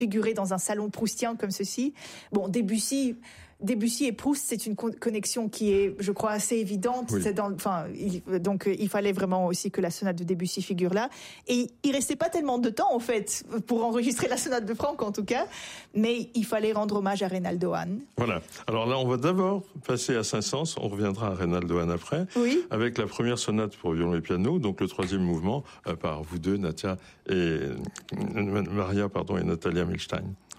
figurer dans un salon proustien comme ceci. Bon, Debussy et Proust, c'est une connexion qui est, je crois, assez évidente. Oui. Donc il fallait vraiment aussi que la sonate de Debussy figure là. Et il restait pas tellement de temps, en fait, pour enregistrer la sonate de Franck, en tout cas. Mais il fallait rendre hommage à Reynaldo Hahn. Voilà. Alors là, on va d'abord passer à Saint-Saëns. On reviendra à Reynaldo Hahn après. Oui. Avec la première sonate pour violon et piano, donc le troisième mouvement, par vous deux, Nadia et Maria, et Natalia Milstein.